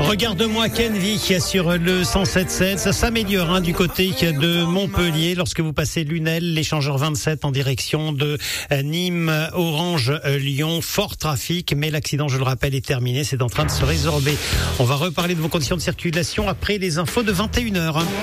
Regarde-moi Kenvi sur le 107.7. Ça s'améliore du côté de Montpellier. Lorsque vous passez Lunel, l'échangeur 27 en direction de Nîmes, Orange, Lyon. Fort trafic, mais l'accident, je le rappelle, est terminé. C'est en train de se résorber. On va reparler de vos conditions de circulation après les infos de 21h.